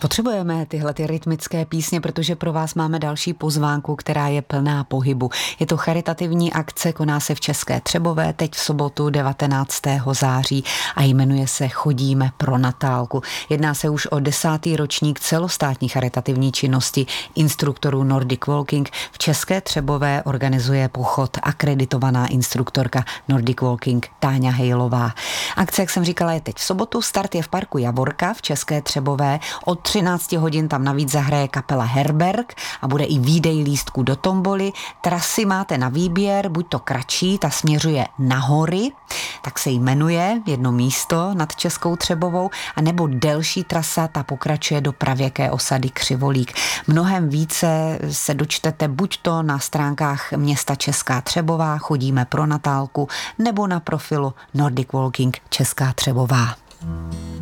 Potřebujeme tyhle rytmické písně, protože pro vás máme další pozvánku, která je plná pohybu. Je to charitativní akce, koná se v České Třebové teď v sobotu 19. září a jmenuje se Chodíme pro Natálku. Jedná se už o 10. ročník celostátní charitativní činnosti instruktorů Nordic Walking. V České Třebové organizuje pochod akreditovaná instruktorka Nordic Walking Táňa Hejlová. Akce, jak jsem říkala, je teď v sobotu. Start je v parku Javorka v České Třebové. Od 13 hodin tam navíc zahraje kapela Herberg a bude i výdej lístků do tomboly. Trasy máte na výběr, buď to kratší, ta směřuje na hory, tak se jmenuje jedno místo nad Českou Třebovou, a nebo delší trasa, ta pokračuje do pravěké osady Křivolík. Mnohem více se dočtete buď to na stránkách města Česká Třebová, Chodíme pro Natálku, nebo na profilu Nordic Walking Česká Třebová.